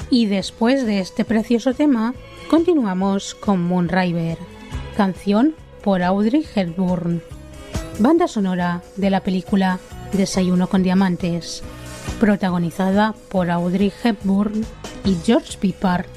Y después de este precioso tema, continuamos con Moonraker, canción por Audrey Hepburn, banda sonora de la película Desayuno con Diamantes, protagonizada por Audrey Hepburn y George Peppard